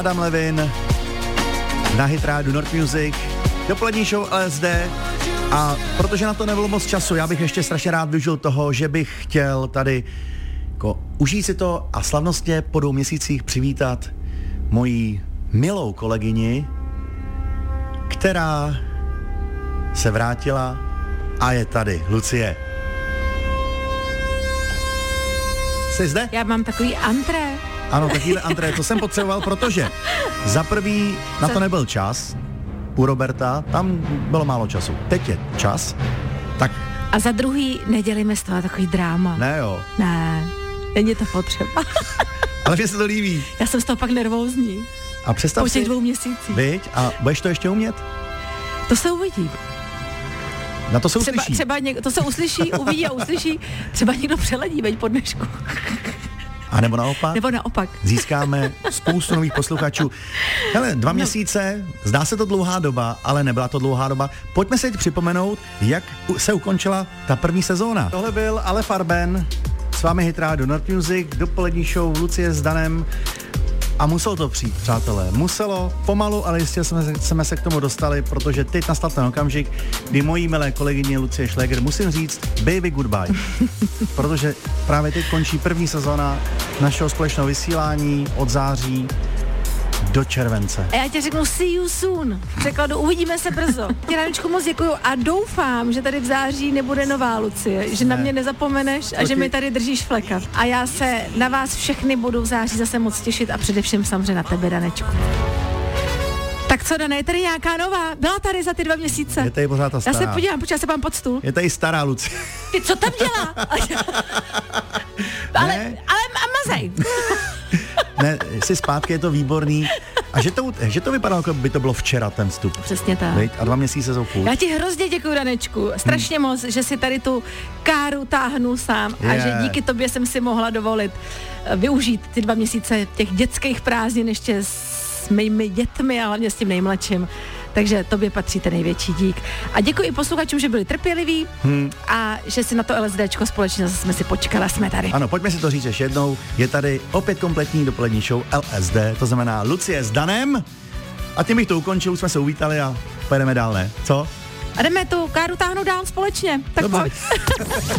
Adam Levin na Hit Radio North Music, dopolední show LSD a protože na to nebylo moc času, já bych ještě strašně rád využil toho, že bych chtěl tady jako užít si to a slavnostně po 2 měsících přivítat moji milou kolegyni, která se vrátila a je tady. Lucie. Jsi zde? Já mám takový antré. Ano, takovýhle antré, to jsem potřeboval, protože za prvý na to nebyl čas u Roberta, tam bylo málo času. Teď je čas, tak... A za druhý, nedělíme z toho takový dráma. Ne jo. Ne, není to potřeba. Ale mě se to líbí. Já jsem z toho pak nervózní. A představ po těch si... 2 měsících. Viď? A budeš to ještě umět? To se uvidí. Na to se uslyší. Třeba to se uslyší, uvidí a uslyší. Třeba někdo přeledí, veď po dnešku. A nebo naopak? Nebo naopak. Získáme spoustu nových posluchačů. Hele, 2 měsíce, zdá se to dlouhá doba, ale nebyla to dlouhá doba. Pojďme si teď připomenout, jak se ukončila ta první sezóna. Tohle byl Ale Farben, s vámi Hit Radio North Music, dopolední show Lucie s Danem. A muselo to přijít, přátelé. Muselo, pomalu, ale jistě jsme se k tomu dostali, protože teď nastal ten okamžik, kdy mojí milé kolegyně Lucie Šléger musím říct baby goodbye. Protože právě teď končí první sezóna našeho společného vysílání od září do července. A já ti řeknu see you soon. V překladu uvidíme se brzo. Ti Raničku moc děkuju a doufám, že tady v září nebude nová Lucie, že na mě nezapomeneš a že mi tady držíš flekat. A já se na vás všechny budu v září zase moc těšit a především samozřejmě na tebe, Danečku. Tak co, Dane, je tady nějaká nová? Byla tady za ty 2 měsíce. Je tady pořád ta stará. Já se podívám, počkej, já se pám pod stůl. Je tady stará Lucie. Ty, co tam dělá? ale mazej. Ne, jsi zpátky, je to výborný. A že to vypadalo, jako by to bylo včera ten vstup. Přesně tak. Viď? A 2 měsíce jsou furt. Já ti hrozně děkuju, Danečku. Strašně moc, že si tady tu káru táhnu sám a že díky tobě jsem si mohla dovolit využít ty 2 měsíce těch dětských prázdnin ještě s mými dětmi a hlavně s tím nejmladším. Takže tobě patří ten největší dík. A děkuji i posluchačům, že byli trpěliví a že si na to LSDčko společně zase jsme si počkali, jsme tady. Ano, pojďme si to říct ještě jednou. Je tady opět kompletní dopolední show LSD, to znamená Lucie s Danem. A tím bych to ukončil, už jsme se uvítali a pojedeme dál, ne? Co? A jdeme tu káru táhnout dál společně. Tak dobře. Pojď.